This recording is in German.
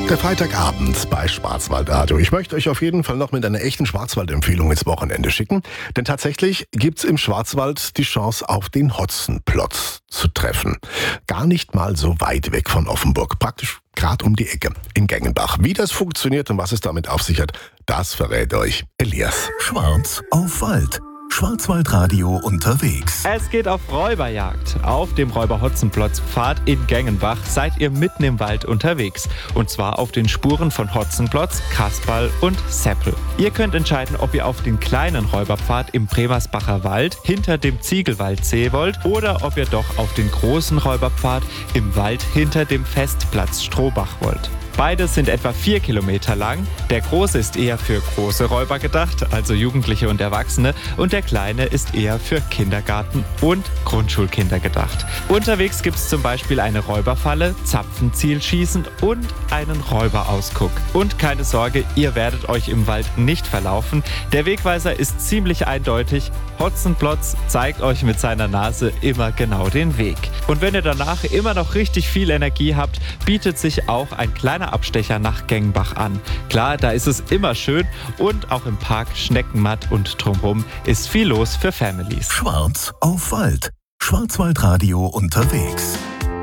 Der Freitagabend bei Schwarzwaldradio. Ich möchte euch auf jeden Fall noch mit einer echten Schwarzwald-Empfehlung ins Wochenende schicken. Denn tatsächlich gibt's im Schwarzwald die Chance, auf den Hotzenplotz zu treffen. Gar nicht mal so weit weg von Offenburg. Praktisch gerade um die Ecke in Gengenbach. Wie das funktioniert und was es damit auf sich hat, das verrät euch Elias. Schwarz auf Wald. Schwarzwaldradio unterwegs. Es geht auf Räuberjagd. Auf dem Räuber-Hotzenplotz-Pfad in Gengenbach seid ihr mitten im Wald unterwegs. Und zwar auf den Spuren von Hotzenplotz, Kasperl und Seppel. Ihr könnt entscheiden, ob ihr auf den kleinen Räuberpfad im Bremersbacher Wald hinter dem Ziegelwaldsee wollt oder ob ihr doch auf den großen Räuberpfad im Wald hinter dem Festplatz Strohbach wollt. Beide sind etwa 4 Kilometer lang. Der große ist eher für große Räuber gedacht, also Jugendliche und Erwachsene. Und der kleine ist eher für Kindergarten- und Grundschulkinder gedacht. Unterwegs gibt es zum Beispiel eine Räuberfalle, Zapfenzielschießen und einen Räuberausguck. Und keine Sorge, ihr werdet euch im Wald nicht verlaufen. Der Wegweiser ist ziemlich eindeutig. Hotzenplotz zeigt euch mit seiner Nase immer genau den Weg. Und wenn ihr danach immer noch richtig viel Energie habt, bietet sich auch ein kleiner Abstecher nach Gengenbach an. Klar, da ist es immer schön und auch im Park Schneckenmatt und drumherum ist viel los für Families. Schwarz auf Wald. Schwarzwaldradio unterwegs.